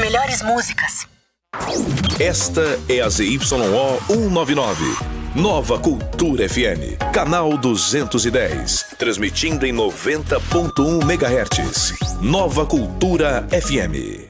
melhores músicas. Esta é a ZYO 199. Nova Cultura FM, canal 210, transmitindo em 90.1 MHz. Nova Cultura FM.